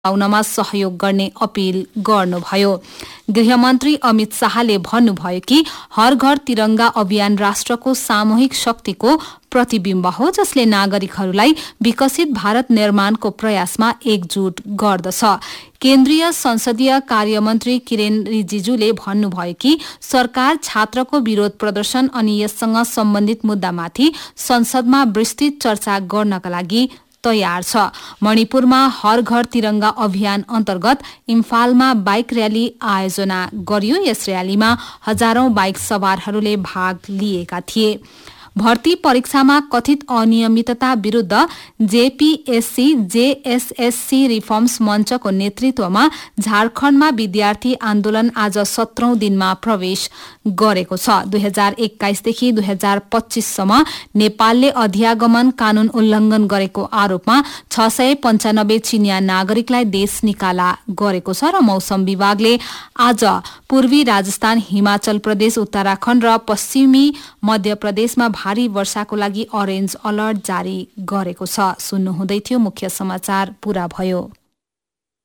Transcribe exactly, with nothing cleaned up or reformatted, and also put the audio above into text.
आउनमा सहयोग गर्ने अपील गर्नुभयो। गृहमन्त्री अमित शाहले भन्नुभयो कि हर घर तिरंगा अभियान राष्ट्रको सामूहिक शक्तिको प्रतिबिम्ब हो, जसले नागरिकहरूलाई विकसित भारत निर्माणको प्रयासमा एकजुट गर्दछ। केन्द्रीय संसदीय कार्यमन्त्री किरेन रिजिजुले भन्नुभयो कि सरकार छात्रको विरोध प्रदर्शन अनि यससँग सम्बन्धित मुद्दामाथि संसदमा विस्तृत चर्चा गर्नका लागि तयार छ। मणिपुरमा हर घर तिरंगा अभियान अन्तर्गत इम्फालमा बाइक र्याली आयोजना गरियो। यस र्यालीमा हजारौं बाइक सवारहरूले भाग लिएका थिए। भर्ती परीक्षामा कथित अनियमितता विरूद्ध जेपीएससी जेएसएससी रिफर्म्स मञ्चको नेतृत्वमा झारखण्डमा विद्यार्थी आन्दोलन आज सत्रौं दिनमा प्रवेश गरेको छ। दुई हजार एक्काइसदेखि दुई हजार पच्चीससम्म नेपालले अध्यागमन कानून उल्लंघन गरेको आरोपमा छ सय पञ्चानब्बे चिनिया नागरिकलाई देश निकाला गरेको छ र मौसम विभागले आज पूर्वी राजस्थान, हिमाचल प्रदेश, उत्तराखण्ड र पश्चिमी मध्य प्रदेशमा भारी वर्षाको लागि अरेन्ज अलर्ट जारी गरेको छ। सुन्नुहुँदै थियो मुख्य समाचार पूरा भयो।